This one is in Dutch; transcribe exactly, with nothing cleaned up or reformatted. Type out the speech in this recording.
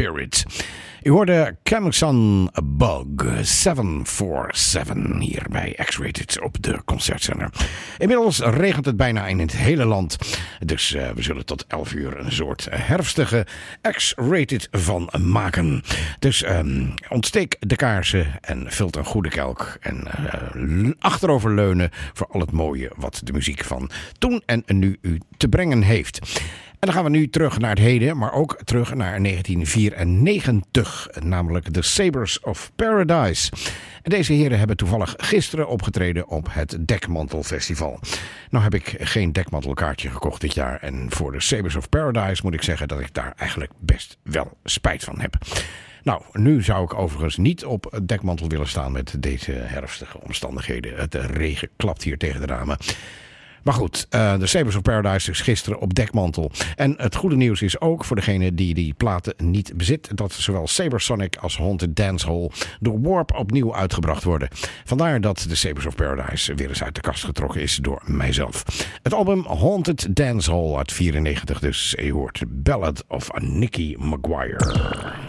Spirit. U hoorde Camixon Bug zeven vier zeven hier bij X-Rated op de Concertzender. Inmiddels regent het bijna in het hele land. Dus uh, we zullen tot elf uur een soort herfstige X-Rated van maken. Dus um, ontsteek de kaarsen en vult een goede kelk. En uh, achteroverleunen voor al het mooie wat de muziek van toen en nu u te brengen heeft. En dan gaan we nu terug naar het heden, maar ook terug naar negentien vierennegentig, namelijk The Sabres of Paradise. En deze heren hebben toevallig gisteren opgetreden op het Dekmantelfestival. Nou heb ik geen dekmantelkaartje gekocht dit jaar en voor The Sabres of Paradise moet ik zeggen dat ik daar eigenlijk best wel spijt van heb. Nou, nu zou ik overigens niet op het dekmantel willen staan met deze herfstige omstandigheden. Het regen klapt hier tegen de ramen. Maar goed, uh, de Sabres of Paradise is gisteren op dekmantel. En het goede nieuws is ook voor degene die die platen niet bezit, dat zowel Sabersonic als Haunted Dancehall door Warp opnieuw uitgebracht worden. Vandaar dat de Sabres of Paradise weer eens uit de kast getrokken is door mijzelf. Het album Haunted Dancehall uit vierennegentig dus. Je hoort Ballad of Nicky Maguire.